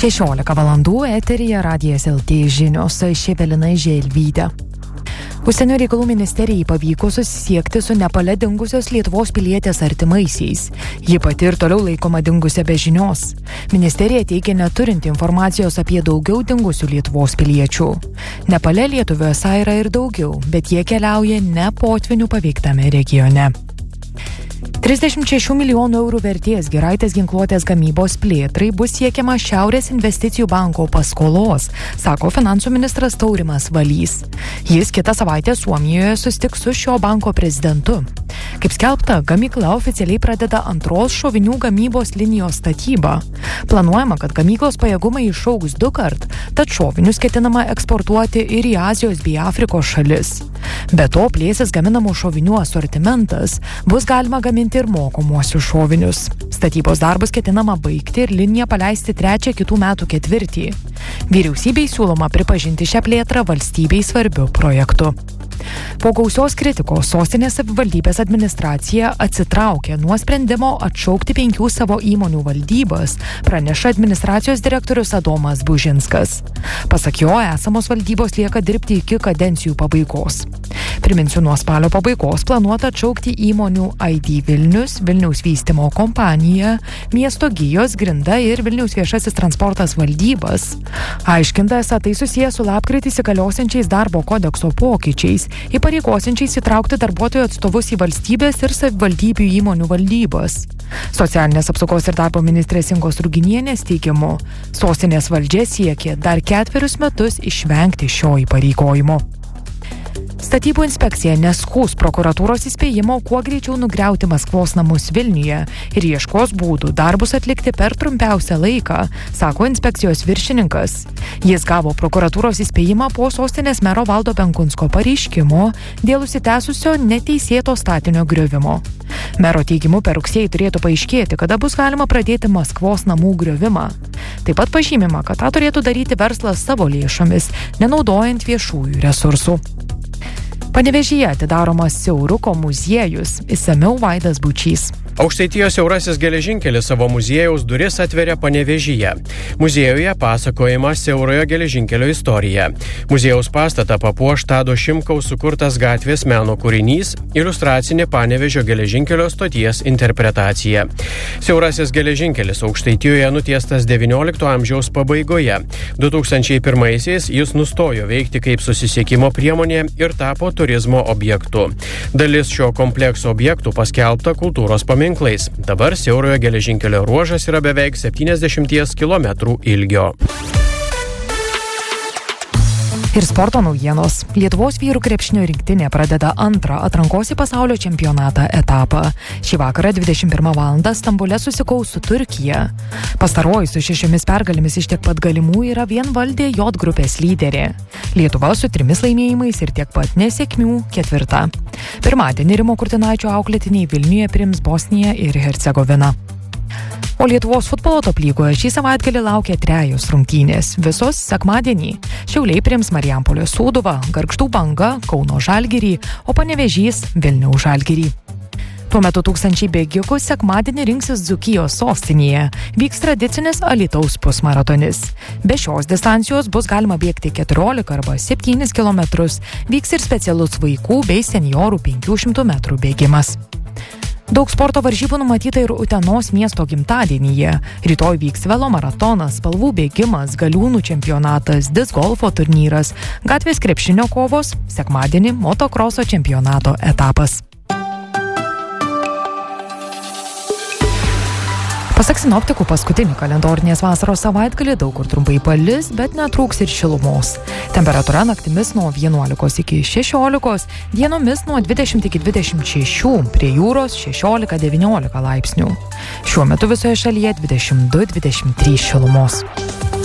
16 valandų eteryje Radijas LT žinios, aš Evelina Želvytė. Užsienio reikalų ministerijai pavyko susisiekti su Nepale dingusios Lietuvos pilietės artimaisiais. Ji pati ir toliau laikoma dingusia be žinios. Ministerija teigia neturinti informacijos apie daugiau dingusių Lietuvos piliečių. Nepale lietuvių esą yra ir daugiau, bet jie keliauja ne potvynių paveiktame regione. 36 milijonų eurų vertės Giraitės ginkluotės gamybos plėtrai bus siekiama Šiaurės investicijų banko paskolos, sako finansų ministras Taurimas Valys. Jis kitą savaitę Suomijoje susitiks su šio banko prezidentu. Kaip skelbta, gamykla oficialiai pradeda antros šovinių gamybos linijos statybą. Planuojama, kad gamyklos pajėgumai išaugs 2 kart, tad šovinius ketinama eksportuoti ir į Azijos bei Afrikos šalis. Be to, plėsis gaminamų šovinių asortimentas, bus galima gaminti ir mokomuosius šovinius. Statybos darbus ketinama baigti ir liniją paleisti 3 kitų metų ketvirtį. Vyriausybei siūloma pripažinti šią plėtrą valstybei svarbiu projektu. Po gausios kritikos sostinės savivaldybės administracija atsitraukė nuo sprendimo atšaukti 5 savo įmonių valdybas, praneša administracijos direktorius Adomas Bužinskas. Pasak jo, esamos valdybos lieka dirbti iki kadencijų pabaigos. Priminsiu, nuo spalio pabaigos planuota atšaukti įmonių ID Vilnius, Vilniaus vystymo kompanija, Miesto Gijos, Grinda ir Vilniaus viešasis transportas valdybas. Aiškinta, esą tai susijęs su lapkritį įsigaliosiančiais darbo kodekso pokyčiais, įpareigosinčiais įtraukti darbuotojų atstovus į valstybės ir savivaldybių įmonių valdybas. Socialinės apsaugos ir darbo ministrės Ingos Ruginienės teigimu, sostinės valdžia siekė dar 4 metus išvengti šio įpareigojimo. Statybų inspekcija neskųs prokuratūros įspėjimo kuo greičiau nugriauti Maskvos namus Vilniuje ir ieškos būdų darbus atlikti per trumpiausią laiką, sako inspekcijos viršininkas. Jis gavo prokuratūros įspėjimą po sostinės mero Valdo Benkunsko pareiškimo dėl užsitęsusio neteisėto statinio griovimo. Mero teigimu, per rugsėjį turėtų paaiškėti, kada bus galima pradėti Maskvos namų griovimą. Taip pat pažymima, kad tą turėtų daryti verslas savo lėšomis, nenaudojant viešųjų resursų. Panevėžyje atidaromas Siauruko muziejus, išsamiau Vaidas Bučys. Aukštaitijos Siaurasis geležinkelis savo muziejaus duris atveria Panevėžyje. Muziejuje pasakojama Siaurojo geležinkelio istorija. Muziejaus pastatą papuoš Tado Šimkaus sukurtas gatvės meno kūrinys, iliustracinė Panevėžio geležinkelio stoties interpretacija. Siaurasis geležinkelis Aukštaitijoje nutiestas XIX amžiaus pabaigoje. 2001-aisiais jis nustojo veikti kaip susisiekimo priemonė ir tapo turizmo objektu. Dalis šio komplekso objektų paskelbta kultūros paminklais. Dabar Siaurojo geležinkelio ruožas yra beveik 70 km ilgio. Ir sporto naujienos. Lietuvos vyrų krepšinio rinktinė pradeda antrą atrankos į pasaulio čempionatą etapą. Šį vakarą 21 valandą Stambule susikaus su Turkija. Pastaroji su 6 pergalėmis iš tiek pat galimų yra vienvaldė J grupės lyderė. Lietuva su 3 laimėjimais ir tiek pat nesėkmių 4. Pirmadienį Rimo Kurtinaičio auklėtiniai Vilniuje priims Bosniją ir Hercegoviną. O Lietuvos futbolo top lygoje šį savaitgalį laukia 3 rungtynės, visos sekmadienį. Šiauliai priims Marijampolės Sūduvą, Gargždų Banga, Kauno Žalgirį, o Panevėžys Vilniaus Žalgirį. Tuo metu tūkstančiai bėgikų sekmadienį rinksis Dzūkijos sostinėje. Vyks tradicinis Alytaus pusmaratonis. Be šios distancijos bus galima bėgti 14 arba 7 km. Vyks ir specialus vaikų bei seniorų 500 metrų bėgimas. Daug sporto varžybų numatyta ir Utenos miesto gimtadienyje. Rytoj vyks velomaratonas, spalvų bėgimas, galiūnų čempionatas, discgolfo turnyras, gatvės krepšinio kovos, sekmadienį motokroso čempionato etapas. Pasak sinoptikų, paskutinį kalendorinės vasaros savaitgalį daug kur trumpai palis, bet netrūks ir šilumos. Temperatūra naktimis nuo 11 iki 16, dienomis nuo 20 iki 26, prie jūros 16-19 laipsnių. Šiuo metu visoje šalyje 22-23 šilumos.